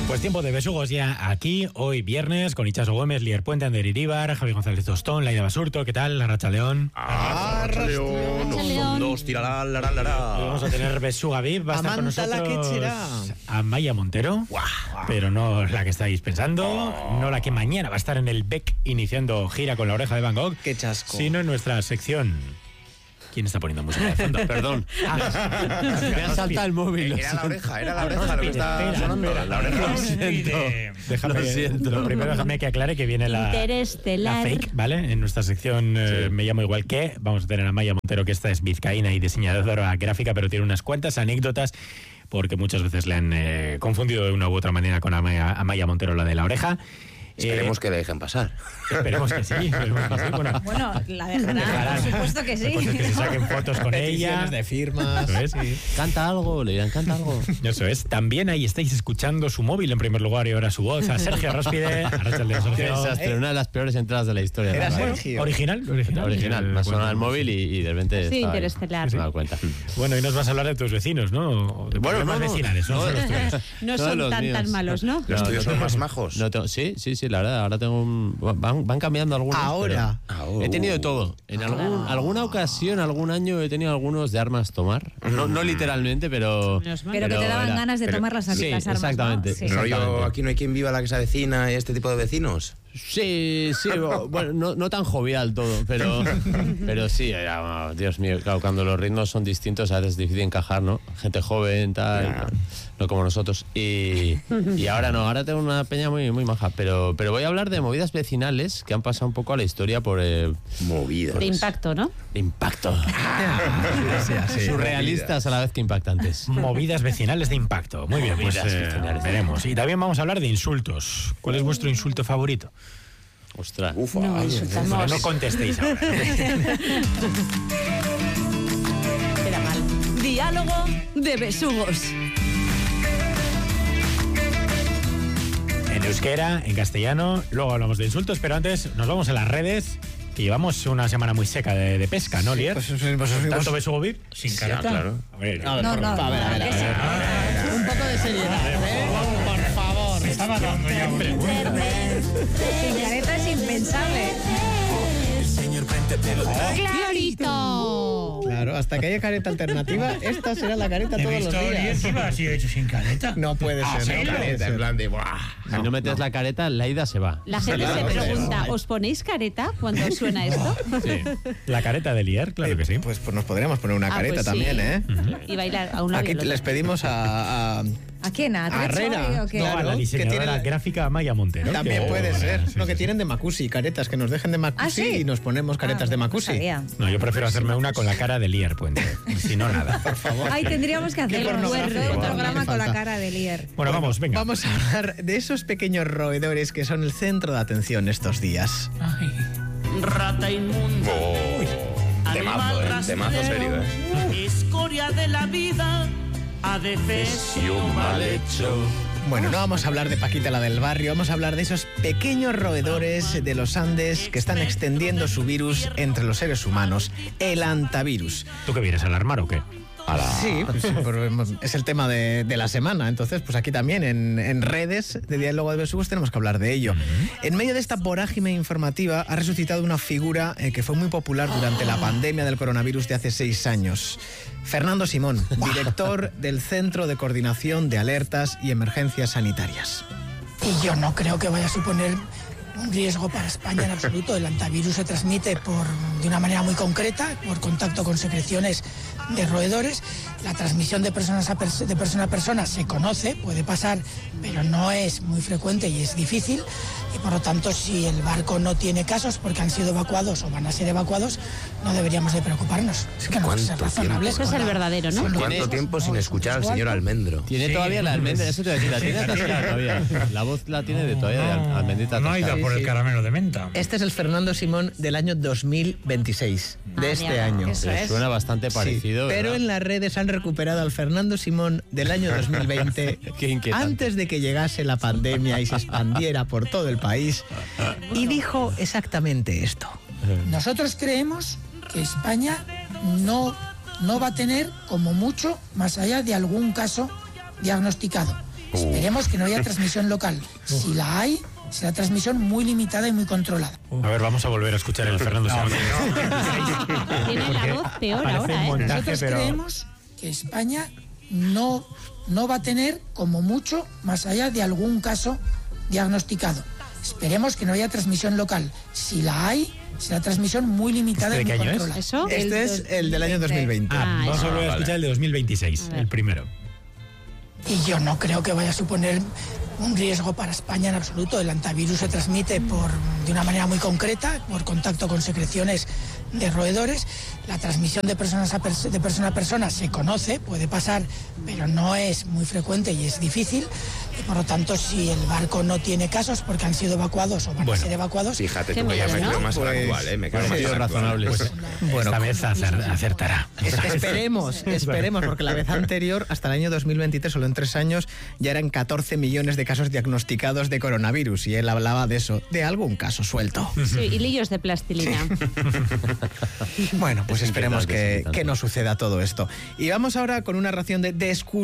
Pues tiempo de besugos ya aquí, hoy viernes, con Itxaso Gómez, Lier Puente, Ander Iríbar, Javi González Tostón, Laida Basurto. ¿Qué tal? Arratsaldeón. Arratsaldeón. Son dos, tirará, lará. Vamos a tener besuga VIP, va a estar con nosotros Amaia Montero, pero no la que estáis pensando, no la que mañana va a estar en el BEC iniciando gira con La Oreja de Van Gogh, Qué chasco. sino en nuestra sección... ¿Quién está poniendo música de fondo? Perdón. Me ha saltado el móvil. Era la oreja lo que está sonando. La oreja. Déjame, Lo siento. Lo primero déjame que aclare que viene la fake, ¿vale? En nuestra sección Me llamo igual que, vamos a tener a Amaia Montero, que esta es vizcaína y diseñadora gráfica, pero tiene unas cuantas anécdotas, porque muchas veces le han confundido de una u otra manera con Amaia Montero, la de La Oreja. Esperemos que le dejen pasar. Esperemos que sí. Bueno, la dejarán, por supuesto que sí. Pues es que se saquen fotos con ella. De firmas. Eso es, sí. Canta algo, le dirán, canta algo. Eso es. También ahí estáis escuchando su móvil en primer lugar y ahora su voz. A Sergio Róspide. Arratsaldeón, Qué Sergio. desastre, una de las peores entradas de la historia. Era ¿verdad? Sergio. Original. Me ha sonado el móvil y de repente Sí, estaba ahí. Interestelar. Se me ha dado cuenta. Bueno, y nos vas a hablar de tus vecinos, ¿no? O de Bueno, problemas no. vecinales, ¿no? Son los tuyos. No Todos son los tan míos. malos, ¿no? Los tuyos son tengo- más majos. no tengo- sí, la verdad. Ahora tengo van cambiando algunos. Ahora. pero he tenido de todo. En alguna ocasión, algún año he tenido algunos de armas tomar. No literalmente, pero... Pero que te daban ganas de tomar las sí, armas, exactamente. ¿no? Sí. Rollo, aquí no hay quien viva la que se avecina y este tipo de vecinos. Sí, bueno, no tan jovial todo, pero sí, Dios mío, claro, cuando los ritmos son distintos a veces es difícil encajar, ¿no? Gente joven, tal, no como nosotros. Y ahora no, ahora tengo una peña muy maja, pero voy a hablar de movidas vecinales que han pasado un poco a la historia por Movidas. De impacto, ¿no? impacto. Surrealistas a la vez que impactantes. Movidas vecinales de impacto. Muy bien, pues Movidas vecinales de veremos. Y también vamos a hablar de insultos. ¿Cuál es vuestro insulto favorito? Ostras. Ufa. No, insultamos. Bueno, no contestéis ahora. Era mal. Diálogo de besugos. En euskera, en castellano, luego hablamos de insultos, pero antes nos vamos a las redes, que llevamos una semana muy seca de pesca, ¿no, Lier? ¿Tanto besugo VIP? Sin careta. claro. A ver, No, a ver. Un poco de seriedad, por favor. me estaba dando ya un Sin careta es impensable. ¡Clarito! Claro, hasta que haya careta alternativa, esta será la careta todos los días. ¿Qué va así hecho sin careta? No puede ser. No puede ser. En plan de, ¡buah! Si no metes la careta, Laida se va. La gente se pregunta, ¿os ponéis careta cuando suena esto? Sí. La careta de Lier, claro que sí. Pues nos podríamos poner una careta Pues sí. también, ¿eh? Y bailar a un lado y Aquí al otro. les pedimos a ¿A quién? ¿A Herrera. o qué? No, a la Claro, diseñadora que tiene- gráfica Maya Montero. También que- puede ser. Sí, Lo sí, que sí. tienen de Macusi, caretas, que nos dejen de Macusi ¿Ah, sí? y nos ponemos caretas de No Macusi. sabía. No, yo prefiero hacerme una con la cara de Lier Puente. Y si no, nada. Por favor. Ay, tendríamos que hacer un pornográfico. programa con la Falta. cara de Lier. Bueno, vamos, venga. Vamos a hablar de esos pequeños roedores que son el centro de atención estos días. Rata inmunda. Temazo serio, Escoria de la vida. Adefesio mal hecho. Bueno, no vamos a hablar de Paquita la del barrio, vamos a hablar de esos pequeños roedores de los Andes que están extendiendo su virus entre los seres humanos, el antivirus. ¿Tú qué vienes a alarmar o qué? Sí, pues, es el tema de la semana. Entonces, pues aquí también en redes de Diálogo de Besugos tenemos que hablar de ello. En medio de esta vorágine informativa ha resucitado una figura que fue muy popular durante la pandemia del coronavirus de hace 6 años. Fernando Simón, director del Centro de Coordinación de Alertas y Emergencias Sanitarias. Y yo no creo que vaya a suponer un riesgo para España en absoluto. El antivirus se transmite de una manera muy concreta, por contacto con secreciones de roedores. La transmisión de persona a persona se conoce, puede pasar, pero no es muy frecuente y es difícil. Y por lo tanto, si el barco no tiene casos porque han sido evacuados o van a ser evacuados, no deberíamos de preocuparnos. Es que no ¿cuánto ser razonables. tiempo? Ese es el verdadero, ¿no? ¿Cuánto tiempo sin escuchar al señor Almendro? Tiene todavía la almendra, eso te voy a decir, la tiene atascada todavía. La voz la tiene todavía de almendrita No ha ido atascada. por el caramelo de menta. Este es el Fernando Simón del año 2026, de este mira, año. eso Le es. suena bastante parecido, Sí, pero ¿verdad? en las redes han recuperado al Fernando Simón del año 2020, Qué inquietante. antes de que llegase la pandemia y se expandiera por todo el país, y dijo exactamente esto. Nosotros creemos que España no va a tener, como mucho, más allá de algún caso diagnosticado. Esperemos que no haya transmisión local. Si la hay, será transmisión muy limitada y muy controlada. A ver, vamos a volver a escuchar el Fernando Simón. Tiene la voz peor ahora, ¿eh? Nosotros creemos que España no va a tener, como mucho, más allá de algún caso diagnosticado. Esperemos que no haya transmisión local. Si la hay, será transmisión muy limitada y muy controlada. ¿Eso? Este es el del año 2020. Vamos a volver a escuchar el de 2026, el primero. Y yo no creo que vaya a suponer un riesgo para España en absoluto. El antivirus se transmite de una manera muy concreta, por contacto con secreciones de roedores. La transmisión de persona a persona se conoce, puede pasar, pero no es muy frecuente y es difícil. Y por lo tanto, si el barco no tiene casos porque han sido evacuados o van a ser evacuados... Fíjate, tú que ya me creo más actual, me creo más razonable. Bueno, esta vez acertará. Esperemos, porque la vez anterior, hasta el año 2023, solo en 3 años, ya eran 14 millones de casos diagnosticados de coronavirus. Y él hablaba de eso, de algún caso suelto. Sí, hilillos de plastilina. Bueno, pues esperemos que no suceda todo esto. Y vamos ahora con una ración de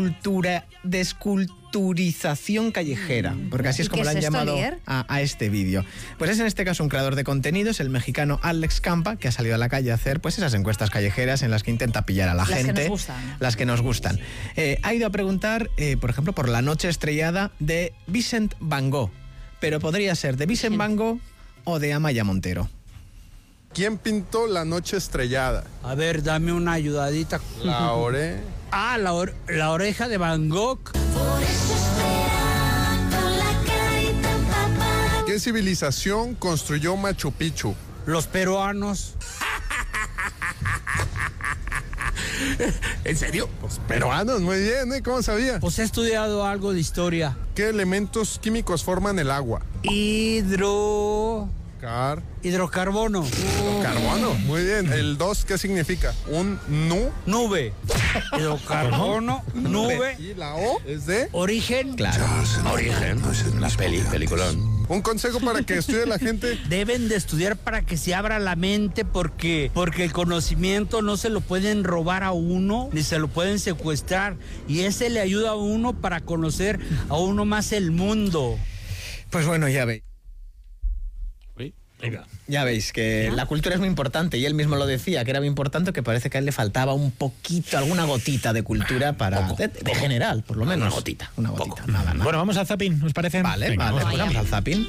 desculturización callejera, porque así es como lo han llamado a este vídeo. Pues es en este caso un creador de contenidos, el mexicano Alex Campa, que ha salido a la calle a hacer pues esas encuestas callejeras en las que intenta pillar a la gente. Las que nos gustan. Ha ido a preguntar, por ejemplo, por la noche estrellada de Vincent Van Gogh, pero podría ser de Vincent Van Gogh o de Amaya Montero. ¿Quién pintó La Noche Estrellada? A ver, dame una ayudadita. La oreja de Van Gogh. ¿Qué civilización construyó Machu Picchu? Los peruanos. ¿En serio? Pues peruanos, muy bien, ¿eh? ¿Cómo sabía? Pues he estudiado algo de historia. ¿Qué elementos químicos forman el agua? Hidrocarbono. Carbono, muy bien. ¿El 2 qué significa? Nube. Hidrocarbono, nube. ¿Y la O es de? Origen. Claro, Origen. Una peliculón. Un consejo para que estudie la gente. Deben de estudiar para que se abra la mente porque el conocimiento no se lo pueden robar a uno, ni se lo pueden secuestrar. Y ese le ayuda a uno para conocer a uno más el mundo. Pues bueno, ya veis. Ya veis que la cultura es muy importante y él mismo lo decía, que era muy importante, que parece que a él le faltaba un poquito, alguna gotita de cultura para... De general, por lo menos. Una gotita. Nada. Bueno, vamos al zapping, ¿os parece? Vale, pues vamos al zapping.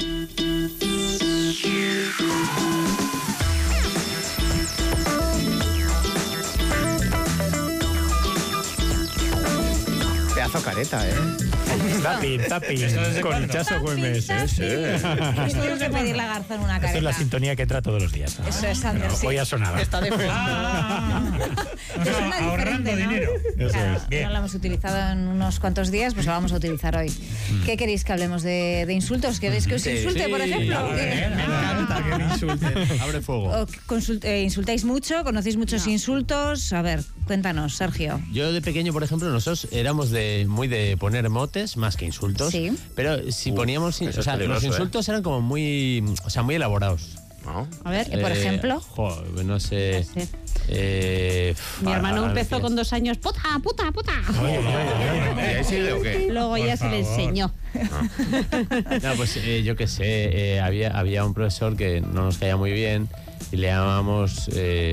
Pedazo careta, Zapping, con Chaso Güemes. Tengo que pedirle a Garzón una careta. Esta es la sintonía que entra todos los días. Eso es, Ander, sí. Hoy ha sonado. Está de fondo. Ahorrando dinero. Claro, no lo hemos utilizado en unos cuantos días, pues lo vamos a utilizar hoy. ¿Qué queréis que hablemos de insultos? ¿Queréis que os insulte, por ejemplo? Me encanta que me insulten. Abre fuego. ¿Insultáis mucho? ¿Conocéis muchos insultos? A ver, cuéntanos, Sergio. Yo de pequeño, por ejemplo, nosotros éramos muy de poner motes más que insultos. Sí. Pero si poníamos... O sea, los insultos eran como muy elaborados. ¿No? A ver, por ejemplo. Joder, no sé. Mi hermano empezó con 2 años. ¡Puta! ¿Y ahí sigue o qué? Luego ya se le enseñó. No, pues yo qué sé. Había un profesor que no nos caía muy bien y le llamábamos...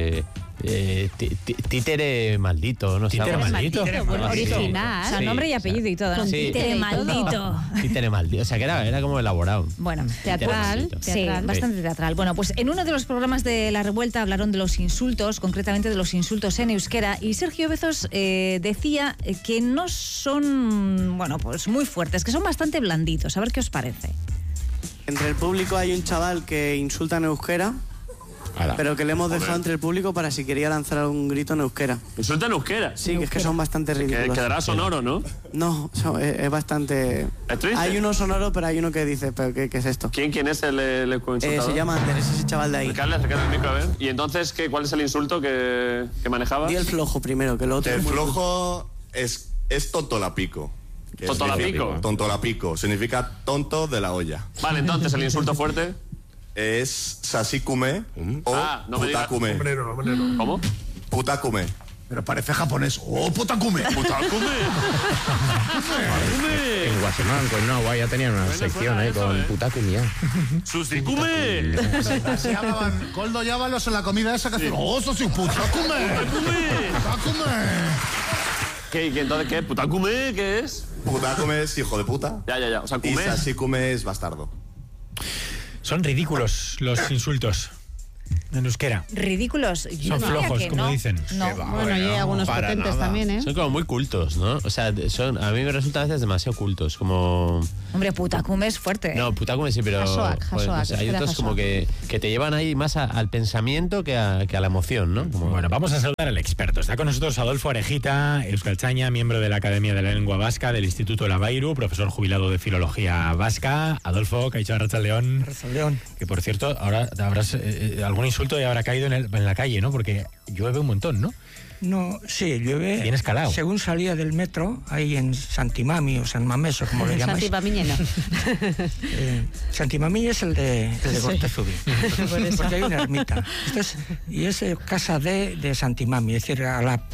títere maldito, no sé. ¿Títere maldito? Bueno, original. O sea, nombre y apellido y todo, ¿no? Sí. Títere maldito. Títere maldito. O sea, que era como elaborado. Bueno, teatral. Sí, bastante teatral. Bueno, pues en uno de los programas de La Revuelta hablaron de los insultos, concretamente de los insultos en euskera, y Sergio Bezos decía que no son, pues muy fuertes, que son bastante blanditos. A ver qué os parece. Entre el público hay un chaval que insulta en euskera, pero que le hemos dejado entre el público para si quería lanzar algún grito en euskera. ¿Insulta en euskera? Sí, que es que son bastante ridículos. Quedará sonoro, ¿no? No, es bastante... ¿Es triste? Hay uno sonoro, pero hay uno que dice, ¿pero qué es esto? ¿Quién es el insultador? Se llama Ander, es ese chaval de ahí. Acercarle el micro, a ver. ¿Y entonces cuál es el insulto que manejaba? Di el flojo primero, que lo otro... El flojo es tontolapico. ¿Tontolapico? Tontolapico, significa tonto de la olla. Vale, entonces el insulto fuerte... Es sasikume o putakume. ¿Cómo? Putakume. Pero parece japonés. ¡Oh, putakume! ¡Putakume! la semana, pues no, ya tenían una sección ahí con putacumia. ¡Susticume! Se llamaban Coldo Llávalos en la comida esa que hacían. ¡Oh, eso sí, putacume! ¿Y entonces qué? ¿Putacume? ¿Qué es? Putacume es hijo de puta. Ya. O sea, Y sasikume es bastardo. Son ridículos los insultos en euskera. Ridículos. Son flojos, como dicen. No. Bueno, y hay algunos potentes también, ¿eh? Son como muy cultos, ¿no? O sea, a mí me resultan a veces demasiado cultos, como... Hombre, putacume es fuerte. No, putacume sí, pero... Hasoak, no sé, hay otros como que te llevan ahí más al pensamiento que a la emoción, ¿no? Bueno, vamos a saludar al experto. Está con nosotros Adolfo Arejita, euskaltzaina, miembro de la Academia de la Lengua Vasca del Instituto Labairu, profesor jubilado de Filología Vasca. Adolfo, Kaixo Arratsaldeon. Arratsaldeon. Que por cierto, ahora habrás algún insulto ya habrá caído en la calle, ¿no? Porque llueve un montón, ¿no? No, sí, llueve. Bien escalado. Según salía del metro, ahí en Santimami o San Mamés, o como le llamáis. Santimamiñeno. Santimami es el de Gortezubi. Porque hay una ermita. Y es casa de Santimami, es decir, a la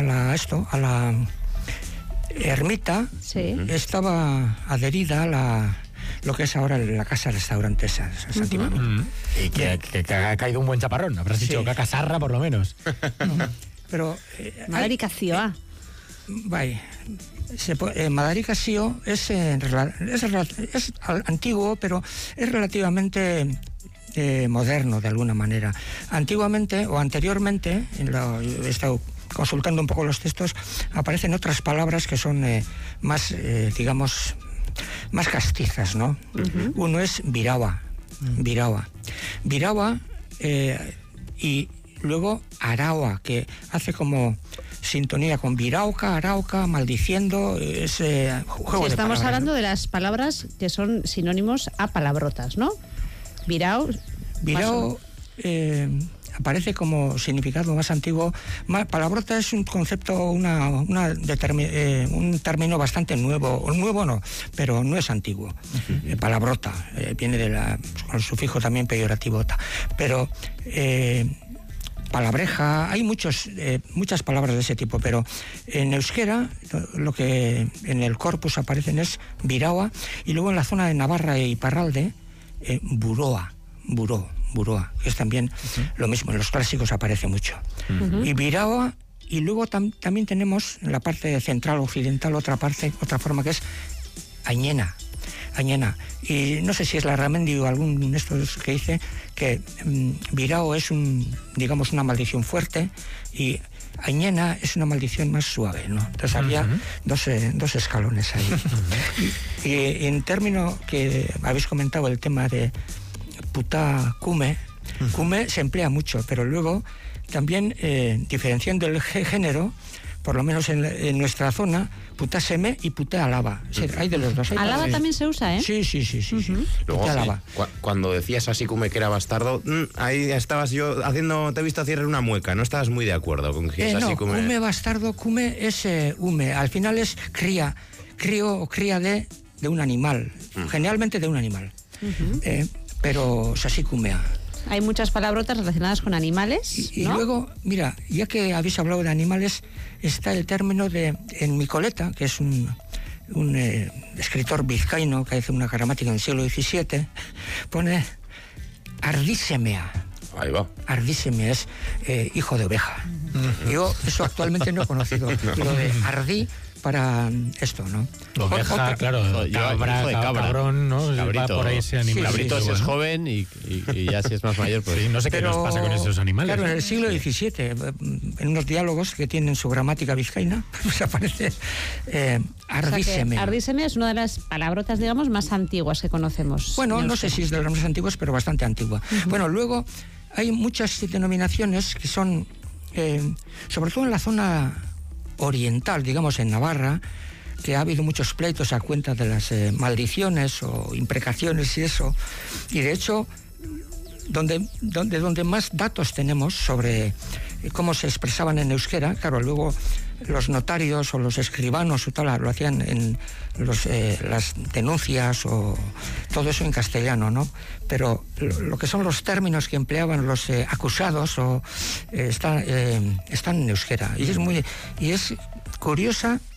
ermita estaba adherida a lo que es ahora la casa restaurante esa, Santimami. Y que ha caído un buen chaparrón. Habrás dicho cacasarra por lo menos. Pero Madaricazioa. Vaya. Madaricazio es antiguo, pero es relativamente moderno de alguna manera. Antiguamente o anteriormente, he estado consultando un poco los textos, aparecen otras palabras que son más, digamos, más castizas, ¿no? Uno es virawa, y luego arawa, que hace como sintonía con virauca, arauca, maldiciendo, es juego de estamos palabras, hablando ¿no? de las palabras que son sinónimos a palabrotas, ¿no? Virao aparece como significado más antiguo. Palabrota es un concepto, un término bastante nuevo. Nuevo no, pero no es antiguo. Palabrota viene con el sufijo también peyorativo. Pero palabreja, hay muchas palabras de ese tipo, pero en euskera lo que en el corpus aparecen es viraua, y luego en la zona de Navarra y Iparralde, buroa, que es también lo mismo, en los clásicos aparece mucho. Y viraua, y luego también tenemos en la parte central occidental otra forma que es añena. Y no sé si es la Ramendi o algún de estos que dice que virao es digamos una maldición fuerte y añena es una maldición más suave, ¿no? Entonces había dos escalones ahí. Y en término que habéis comentado el tema de puta cume se emplea mucho, pero luego también diferenciando el género, por lo menos en nuestra zona, puta seme y puta alaba. O sea, hay de los dos. Alaba también se usa, ¿eh? Sí. Luego, puta alaba. Cuando decías así como que era bastardo, ahí estabas yo te he visto hacer una mueca, no estabas muy de acuerdo con que es así como... Cume bastardo, cume es hume. Al final es cría de un animal, generalmente de un animal. Pero sasicumea. Hay muchas palabrotas relacionadas con animales, y luego, mira, ya que habéis hablado de animales, está el término en Micoleta, que es un escritor vizcaíno que hace una gramática en el siglo XVII, pone ardísemea. Ahí va. Ardísemea es hijo de oveja. Yo eso actualmente no he conocido. Lo de ardí para esto, ¿no? Oveja, claro, cabrón, ¿no? Cabrito. Va por ahí ese animal. Cabrito si es joven y ya si es más mayor, pues... Sí, no sé qué nos pasa con esos animales. Claro, en el siglo XVII, en unos diálogos que tienen su gramática vizcaína, pues aparece ardísemea. Ardísemea es una de las palabrotas, digamos, más antiguas que conocemos. Bueno, no sé si es de las más antiguas, pero bastante antigua. Bueno, luego hay muchas denominaciones que son, sobre todo en la zona oriental, digamos en Navarra, que ha habido muchos pleitos a cuenta de las maldiciones o imprecaciones y eso, y de hecho donde más datos tenemos sobre cómo se expresaban en euskera, claro, luego los notarios o los escribanos o tal lo hacían en las denuncias o todo eso en castellano, ¿no? Pero lo que son los términos que empleaban los acusados están en euskera, y es curiosa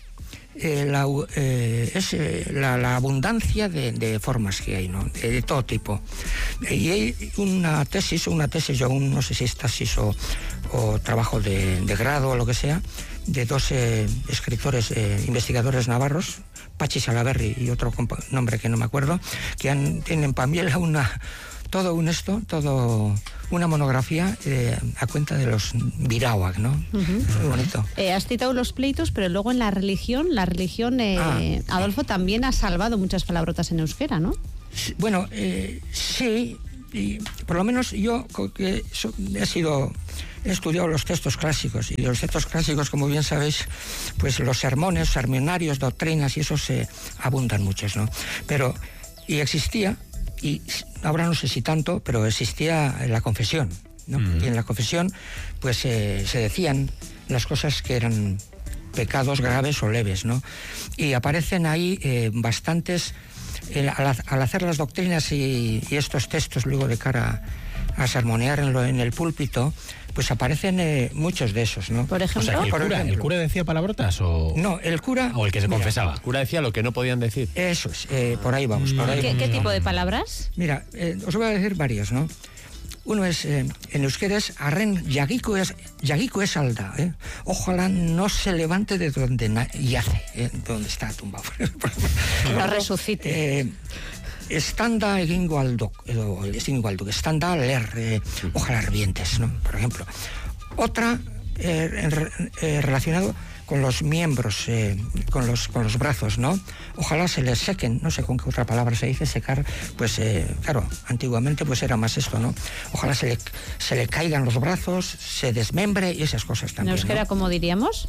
la abundancia de formas que hay, ¿no? De todo tipo. Y hay una tesis, yo aún no sé si es tesis o trabajo de grado o lo que sea, de dos escritores, investigadores navarros, Pachi Salaberry y otro nombre que no me acuerdo, que tienen Pamiela toda una monografía a cuenta de los Birawak, ¿no? Muy bonito. Has citado los pleitos, pero luego en la religión, Adolfo, también ha salvado muchas palabrotas en euskera, ¿no? Bueno, sí, y por lo menos yo que he estudiado los textos clásicos, y los textos clásicos, como bien sabéis, pues los sermones, sermonarios, doctrinas, y esos abundan muchos, ¿no? Pero, y existía, y ahora no sé si tanto, pero existía la confesión, ¿no? Y en la confesión, pues se decían las cosas que eran pecados graves o leves, ¿no? Y aparecen ahí bastantes, al hacer las doctrinas y estos textos luego de cara a sermonear en el púlpito, pues aparecen muchos de esos, ¿no? Por ejemplo, o sea, ¿el cura decía palabrotas o...? No, el cura... ¿O el que se confesaba? El cura decía lo que no podían decir. Eso es, por ahí vamos. ¿Qué tipo de palabras? Mira, os voy a decir varios, ¿no? Uno es, en euskera es arren yagiku es alda, ¿eh? Ojalá no se levante de donde yace, donde está tumbado. Lo resucite. Estanda egingo aldok, estanda ler, ojalá revientes, ¿no? Por ejemplo. Otra relacionado con los miembros, con los brazos, ¿no? Ojalá se les sequen, no sé con qué otra palabra se dice, secar, pues claro, antiguamente pues era más esto, ¿no? Ojalá se le caigan los brazos, se desmembre y esas cosas también. ¿En euskera, ¿no? cómo diríamos?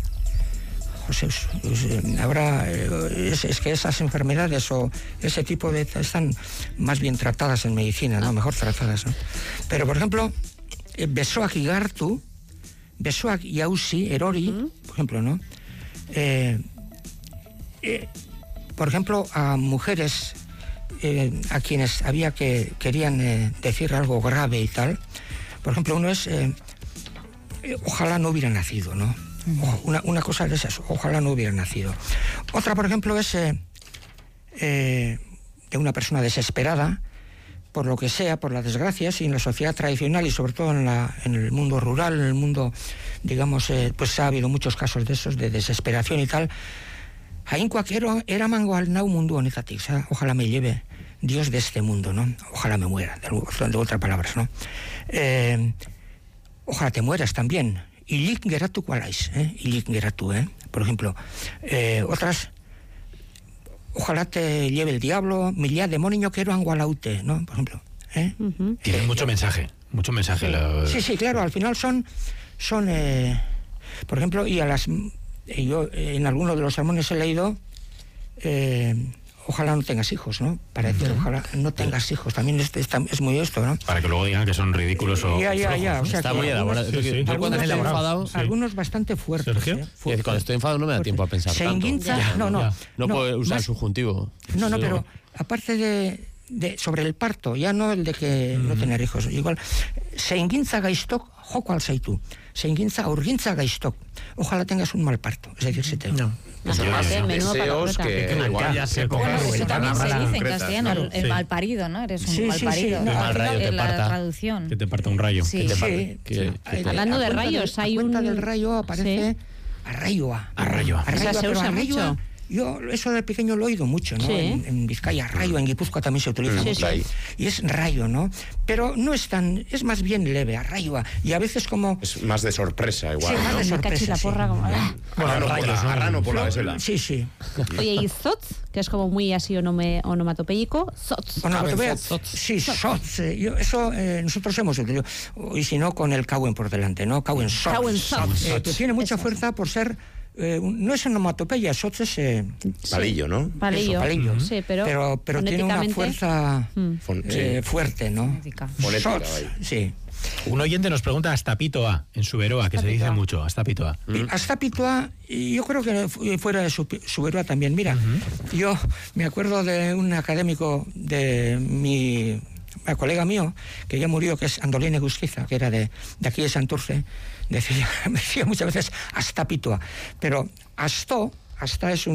Es que esas enfermedades o ese tipo de están más bien tratadas en medicina, ¿no? Mejor tratadas, ¿no? Pero por ejemplo, besoak igartu, besoak yausi, erori, por ejemplo, ¿no? Por ejemplo, a mujeres a quienes querían decir algo grave y tal, por ejemplo, uno es ojalá no hubiera nacido, ¿no? Una cosa de esas, ojalá no hubiera nacido. Otra, por ejemplo, es de una persona desesperada por lo que sea, por las desgracias, y en la sociedad tradicional y sobre todo en el mundo rural, en el mundo, digamos, pues ha habido muchos casos de esos, de desesperación y tal. Jainkoak era mango al nau mundu honetatik, o sea, ojalá me lleve Dios de este mundo, ¿no? Ojalá me muera, de otras palabras, ¿no? Ojalá te mueras también. Ilik geratu kualaiz, ilik geratu, por ejemplo. Otras, ojalá te lleve el diablo, milía demonio quiero angualaute, ¿no? Por ejemplo. Tiene mucho mensaje. Sí, claro, al final son por ejemplo, yo en algunos de los sermones he leído ojalá no tengas hijos, ¿no? Para decir, ojalá no tengas hijos. También es muy esto, ¿no? Para que luego digan que son ridículos o Ya. O sea, está muy elaborado. Yo cuando estoy enfadado... Algunos bastante fuertes. ¿Sergio? Cuando estoy enfadado no me da tiempo a pensar se tanto. Enguinza... No puedo usar el subjuntivo. No, pero aparte de sobre el parto, ya no el de que no tener hijos, igual, se enguinza gaistok, joko alzaitu. Se enguinza urgintza gaistok. Ojalá tengas un mal parto. Es decir, se te... Deseos que igual ya se pongan. Eso también se dice en castellano, el mal parido, ¿no? Eres un mal parido. El mal rayo te la parta. traducción. Que te parta un rayo. Sí. Hablando de rayos, hay un... del rayo aparece arrayoa. Arrayoa. Se usa mucho. Yo eso de pequeño lo he oído mucho, ¿no? Sí. En Vizcaya, rayo, en Guipúzcoa también se utiliza mucho. Sí. Y es rayo, ¿no? Pero no es es más bien leve, arrayoa. Y a veces como... Es más de sorpresa igual, sí, ¿no? más de sorpresa, la porra, como... Arrano por la vesela. Sí. Oye, y zotz, que es como muy así onomatopéyico, zotz. Sí, zotz. Eso nosotros hemos utilizado. Y si no, con el cauen por delante, ¿no? Cauen zotz. Tiene mucha fuerza por ser... no es onomatopeya, eso es palillo, ¿no? Palillo. Sí, pero tiene una fuerza fuerte, ¿no? Fonética, sí. Un oyente nos pregunta Astapitoa en Suberoa, que se dice mucho, Astapitoa. Astapitoa, yo creo que fuera de Suberoa también. Mira, yo me acuerdo de un académico de mi colega mío, que ya murió, que es Andolín Egusquiza, que era de aquí de Santurce. Decía muchas veces Astapitoa, pero Astó Asta es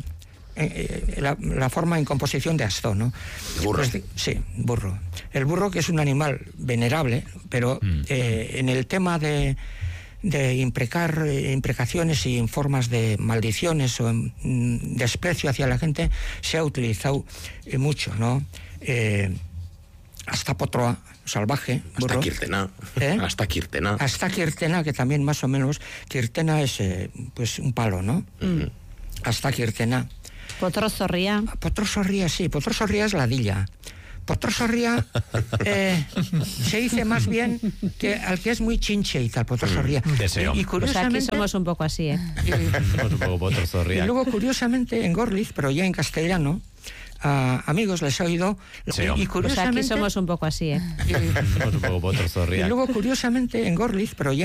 la forma en composición de astó, ¿no? Burro. Pues, sí, burro. El burro, que es un animal venerable, pero en el tema de imprecaciones y en formas de maldiciones o en desprecio hacia la gente, se ha utilizado mucho, ¿no? Hasta potroa, salvaje, burro. Hasta Kirtena. Hasta Kirtena, que también más o menos, Kirtena es pues un palo, ¿no? Hasta Kirtena. Potrosorría. Potrosorría, sí, potrosorría es ladilla. Potrosorría se dice más bien que al que es muy chinche y tal, potrosorría. Deseo. Y curiosamente, aquí somos un poco así, ¿eh? Somos un poco potrosorría. Y luego, curiosamente, en Gorliz, pero ya en castellano, amigos, les he oído. Y curiosamente, aquí somos un poco así, ¿eh? Somos un poco potrosorría. Y luego, curiosamente, en Gorliz, pero ya